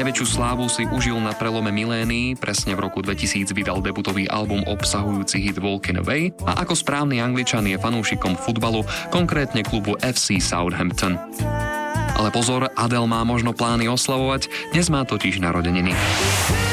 Najväčšiu slávu si užil na prelome milénií, presne v roku 2000 vydal debutový album obsahujúci hit Walking Away a ako správny Angličan je fanúšikom futbalu, konkrétne klubu FC Southampton. Ale pozor, Adele má možno plány oslavovať, dnes má totiž narodeniny.